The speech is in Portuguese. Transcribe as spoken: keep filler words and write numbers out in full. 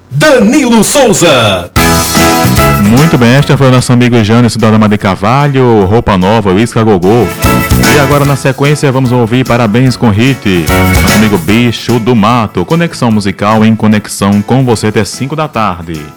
Danilo Souza. Muito bem, esta foi o nosso amigo Jânio, Cidadão de Carvalho, Roupa Nova, Isca Gogô. E agora na sequência vamos ouvir Parabéns com Hit, nosso amigo Bicho do Mato. Conexão musical em conexão com você até cinco da tarde.